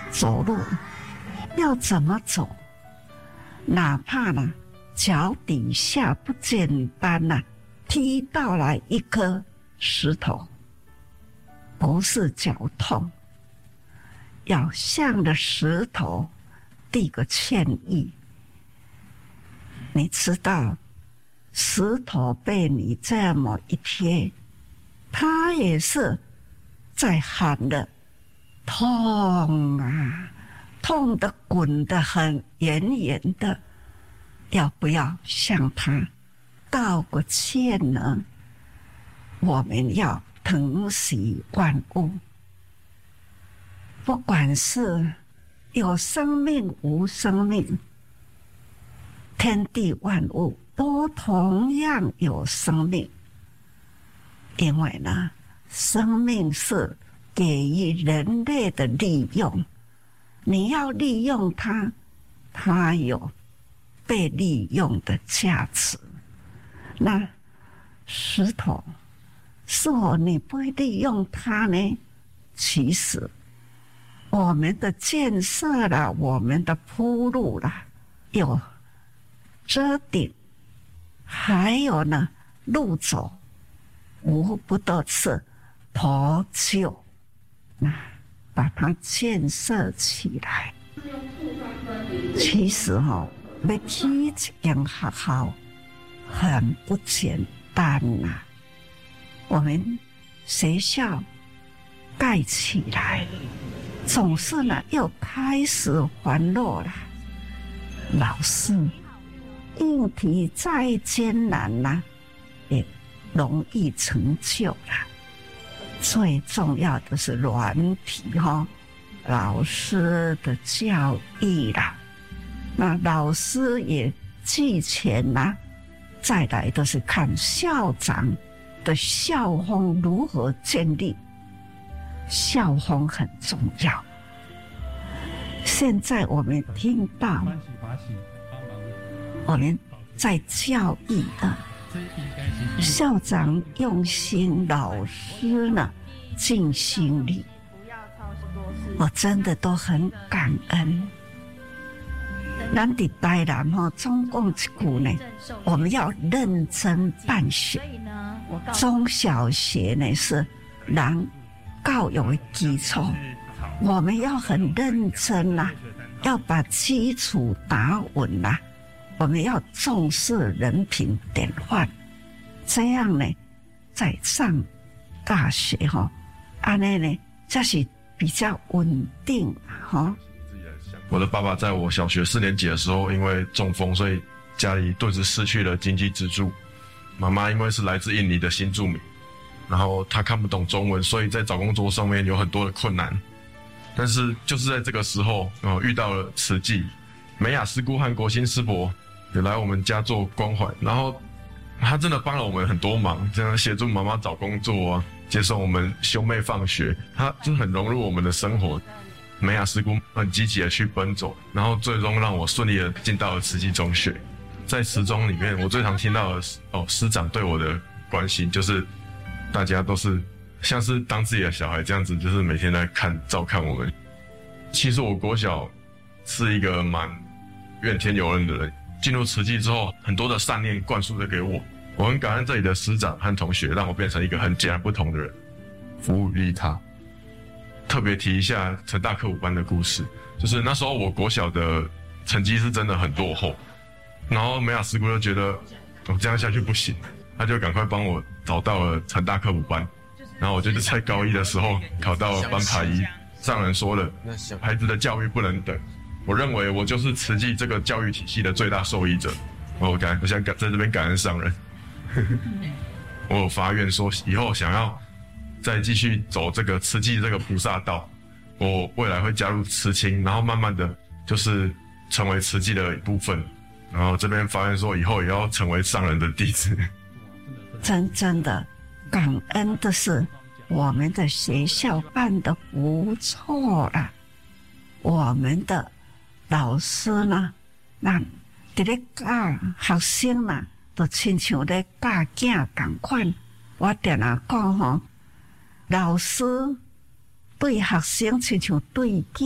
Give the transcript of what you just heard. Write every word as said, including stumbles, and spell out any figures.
走路要怎么走？哪怕呢脚底下不简单呐、啊，踢到了一颗石头，不是脚痛，要向着石头递个歉意。你知道，石头被你这么一贴，它也是在喊的痛啊，痛得滚得很远远的，要不要向它道个歉呢？我们要疼惜万物，不管是有生命无生命，天地万物都同样有生命，因为呢，生命是给予人类的利用，你要利用它，它有被利用的价值。那石头是否你不会利用它呢？其实我们的建设啦，我们的铺路啦，有遮顶，还有呢路走，无不都是破旧，那把它建设起来。其实哈、哦，要起一间学校很不简单呐、啊。我们学校盖起来，总是呢又开始环落了。老师，硬体再艰难呐、啊，也容易成就了。最重要的是软体哈、哦，老师的教育啦，那老师也寄钱啦、啊，再来都是看校长的校风如何建立，校风很重要。现在我们听到，我们在教育的校长用心，老师呢尽心力，我真的都很感恩。咱伫台南吼，总共一句呢，我们要认真办学。中小学呢是人教育的基础，我们要很认真啦、啊，要把基础打稳啦、啊。我们要重视人品典范，这样呢，在上大学哈，安尼呢，这是比较稳定哈。 我的爸爸在我小学四年级的时候，因为中风，所以家里顿时失去了经济支柱。妈妈因为是来自印尼的新住民，然后她看不懂中文，所以在找工作上面有很多的困难。但是就是在这个时候，呃，遇到了慈济，美雅师姑和国兴师伯也来我们家做关怀，然后他真的帮了我们很多忙，这样协助妈妈找工作啊，接送我们兄妹放学，他就很融入我们的生活。美雅师姑很积极的去奔走，然后最终让我顺利的进到了慈济中学。在慈中里面，我最常听到的是哦，师长对我的关心，就是大家都是像是当自己的小孩这样子，就是每天在看照看我们。其实我国小是一个蛮怨天尤人的人，进入慈济之后，很多的善念灌输的给我，我很感恩这里的师长和同学，让我变成一个很截然不同的人，服务利他。特别提一下成大课五班的故事，就是那时候我国小的成绩是真的很落后，然后美雅师姑就觉得我、哦、这样下去不行，他就赶快帮我找到了成大课五班，然后我就是在高一的时候考到了班排一。上人说了，孩子的教育不能等，我认为我就是慈济这个教育体系的最大受益者。我感，我想在这边感恩上人。我有发愿说，以后想要再继续走这个慈济这个菩萨道，我未来会加入慈青，然后慢慢的就是成为慈济的一部分。然后这边发愿说，以后也要成为上人的弟子。 真正的感恩的是，我们的学校办得不错啦，我们的老师呢，那伫咧教学生啦，就亲像咧教囝同款。我定啊讲吼，老师对学生亲像对囝。